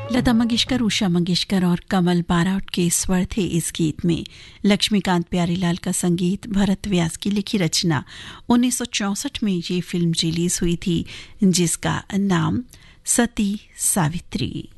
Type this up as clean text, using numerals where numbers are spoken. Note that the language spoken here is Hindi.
लता मंगेशकर, उषा मंगेशकर और कमल बाराट के स्वर थे इस गीत में। लक्ष्मीकांत प्यारीलाल का संगीत, भरत व्यास की लिखी रचना। 1964 में ये फिल्म रिलीज हुई थी जिसका नाम सती सावित्री।